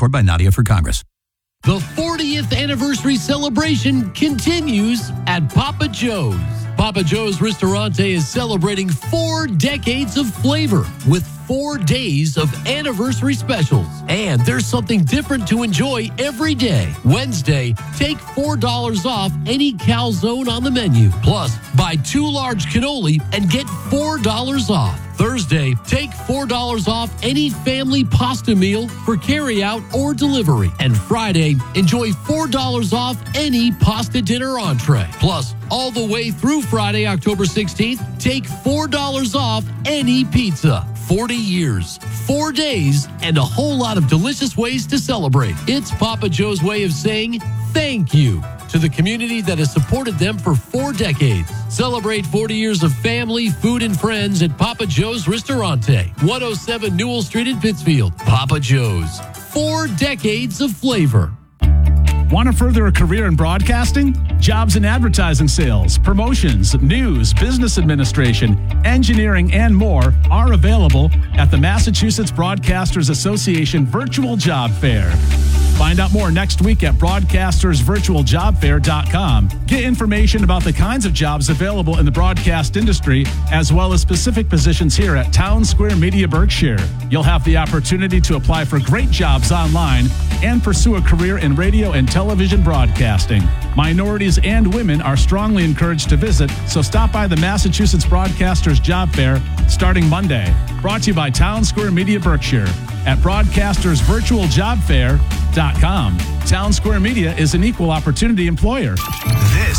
for by Nadia for Congress. The 40th anniversary celebration continues at Papa Joe's. Papa Joe's Ristorante is celebrating 4 decades of flavor with 4 days of anniversary specials. And there's something different to enjoy every day. Wednesday, take $4 off any calzone on the menu. Plus, buy 2 large cannoli and get $4 off. Thursday, take $4 off any family pasta meal for carryout or delivery. And Friday, enjoy $4 off any pasta dinner entree. Plus, all the way through Friday, October 16th, take $4 off any pizza. 40 years, 4 days, and a whole lot of delicious ways to celebrate. It's Papa Joe's way of saying thank you to the community that has supported them for 4 decades. Celebrate 40 years of family, food, and friends at Papa Joe's Ristorante, 107 Newell Street in Pittsfield. Papa Joe's, 4 decades of flavor. Want to further a career in broadcasting? Jobs in advertising sales, promotions, news, business administration, engineering, and more are available at the Massachusetts Broadcasters Association Virtual Job Fair. Find out more next week at broadcastersvirtualjobfair.com. Get information about the kinds of jobs available in the broadcast industry, as well as specific positions here at Town Square Media Berkshire. You'll have the opportunity to apply for great jobs online and pursue a career in radio and television broadcasting. Minorities and women are strongly encouraged to visit, so stop by the Massachusetts Broadcasters Job Fair starting Monday. Brought to you by Town Square Media Berkshire at broadcastersvirtualjobfair.com. Town Square Media is an equal opportunity employer. This